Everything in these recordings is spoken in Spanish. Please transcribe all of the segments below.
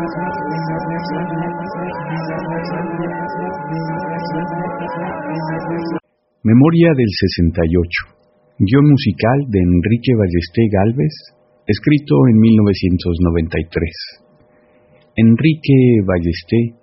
Memoria del 68. Guión musical de Enrique Ballesté Gálvez, escrito en 1993. Enrique Ballesté,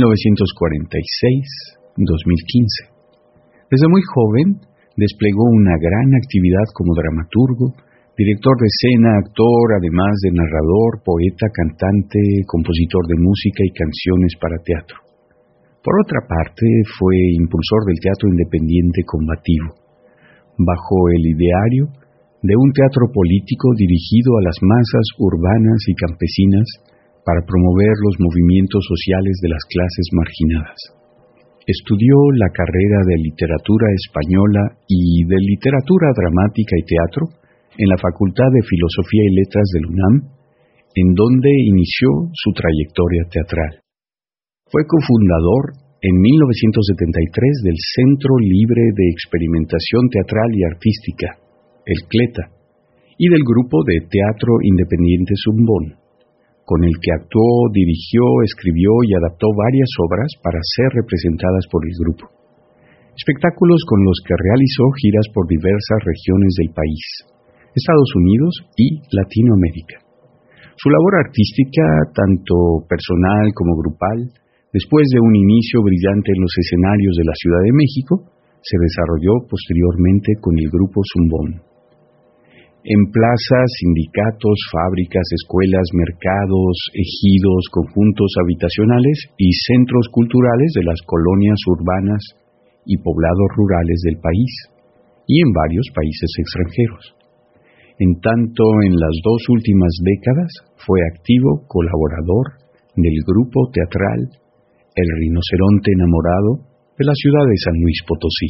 1946-2015. Desde muy joven, desplegó una gran actividad como dramaturgo, director de escena, actor, además de narrador, poeta, cantante, compositor de música y canciones para teatro. Por otra parte, fue impulsor del teatro independiente combativo, bajo el ideario de un teatro político dirigido a las masas urbanas y campesinas para promover los movimientos sociales de las clases marginadas. Estudió la carrera de literatura española y de literatura dramática y teatro en la Facultad de Filosofía y Letras del UNAM, en donde inició su trayectoria teatral. Fue cofundador en 1973 del Centro Libre de Experimentación Teatral y Artística, el CLETA, y del grupo de Teatro Independiente Zumbón, con el que actuó, dirigió, escribió y adaptó varias obras para ser representadas por el grupo. Espectáculos con los que realizó giras por diversas regiones del país, Estados Unidos y Latinoamérica. Su labor artística, tanto personal como grupal, después de un inicio brillante en los escenarios de la Ciudad de México, se desarrolló posteriormente con el grupo Zumbón. En plazas, sindicatos, fábricas, escuelas, mercados, ejidos, conjuntos habitacionales y centros culturales de las colonias urbanas y poblados rurales del país, y en varios países extranjeros. En tanto, en las dos últimas décadas fue activo colaborador del grupo teatral El Rinoceronte Enamorado de la ciudad de San Luis Potosí.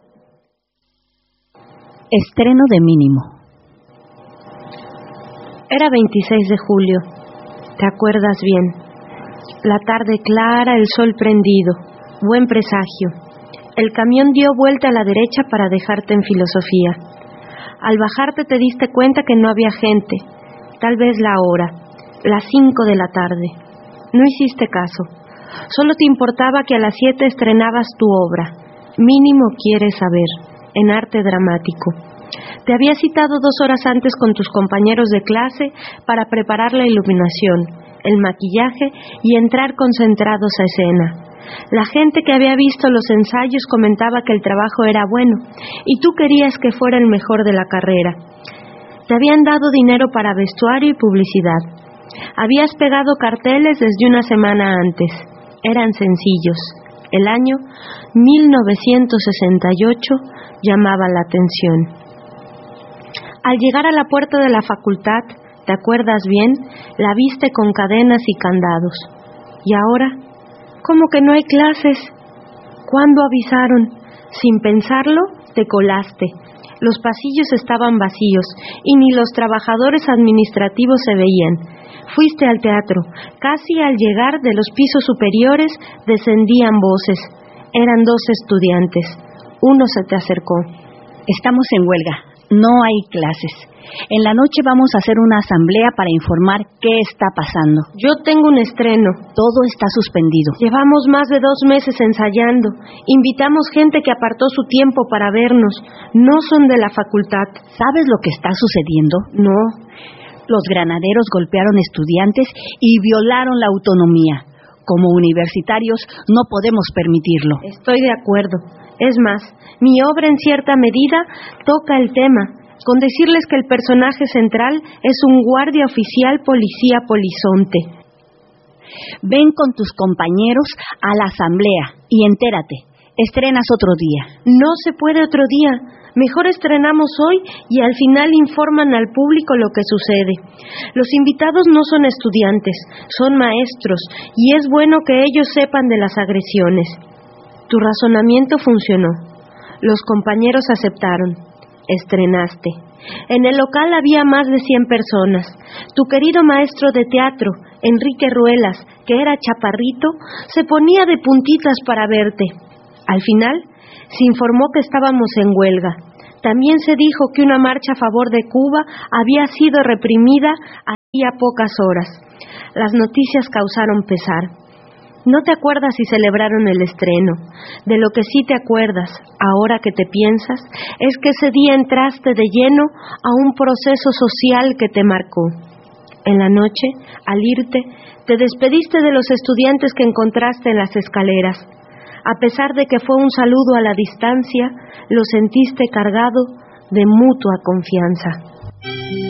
Estreno de Mínimo. Era 26 de julio. ¿Te acuerdas bien? La tarde clara, el sol prendido. Buen presagio. El camión dio vuelta a la derecha para dejarte en Filosofía. Al bajarte te diste cuenta que no había gente. Tal vez la hora, las 5 de la tarde. No hiciste caso. Solo te importaba que a las 7 estrenabas tu obra, Mínimo quieres saber, en arte dramático. Te había citado 2 horas antes con tus compañeros de clase para preparar la iluminación, el maquillaje y entrar concentrados a escena. La gente que había visto los ensayos comentaba que el trabajo era bueno y tú querías que fuera el mejor de la carrera. Te habían dado dinero para vestuario y publicidad. Habías pegado carteles desde una semana antes. Eran sencillos. El año 1968 llamaba la atención. Al llegar a la puerta de la facultad, ¿te acuerdas bien? La viste con cadenas y candados. ¿Y ahora? ¿Cómo que no hay clases? ¿Cuándo avisaron? Sin pensarlo, te colaste. Los pasillos estaban vacíos y ni los trabajadores administrativos se veían. Fuiste al teatro. Casi al llegar de los pisos superiores descendían voces. Eran 2 estudiantes. Uno se te acercó. Estamos en huelga. No hay clases. En la noche vamos a hacer una asamblea para informar qué está pasando. Yo tengo un estreno. Todo está suspendido. Llevamos más de 2 meses ensayando. Invitamos gente que apartó su tiempo para vernos. No son de la facultad. ¿Sabes lo que está sucediendo? No. Los granaderos golpearon estudiantes y violaron la autonomía. Como universitarios no podemos permitirlo. Estoy de acuerdo. Es más, mi obra en cierta medida toca el tema, con decirles que el personaje central es un guardia oficial policía polizonte. Ven con tus compañeros a la asamblea y entérate. Estrenas otro día. No se puede otro día. Mejor estrenamos hoy y al final informan al público lo que sucede. Los invitados no son estudiantes, son maestros, y es bueno que ellos sepan de las agresiones. Tu razonamiento funcionó. Los compañeros aceptaron. Estrenaste. En el local había más de 100 personas. Tu querido maestro de teatro, Enrique Ruelas, que era chaparrito, se ponía de puntitas para verte. Al final, se informó que estábamos en huelga. También se dijo que una marcha a favor de Cuba había sido reprimida hacía pocas horas. Las noticias causaron pesar. No te acuerdas si celebraron el estreno. De lo que sí te acuerdas, ahora que te piensas, es que ese día entraste de lleno a un proceso social que te marcó. En la noche, al irte, te despediste de los estudiantes que encontraste en las escaleras. A pesar de que fue un saludo a la distancia, lo sentiste cargado de mutua confianza.